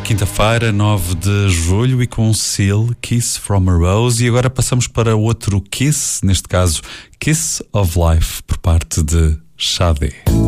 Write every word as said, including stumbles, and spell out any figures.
quinta-feira, nove de julho, e com Seal, Kiss from a Rose. E agora passamos para outro Kiss, neste caso Kiss of Life, por parte de Xavier.